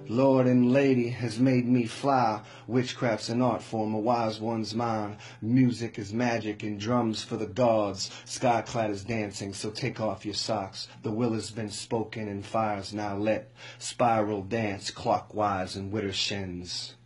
Lord and Lady has made me fly. Witchcraft's an art form, a wise one's mind. Music is magic and drums for the gods. Skyclad is dancing, so take off your socks. The will has been spoken and fire's now lit. Spiral dance clockwise in winter shins.